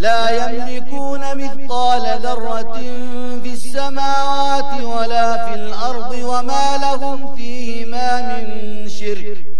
لا يملكون مثقال ذرة في السماوات ولا في الأرض وما لهم فيهما من شرك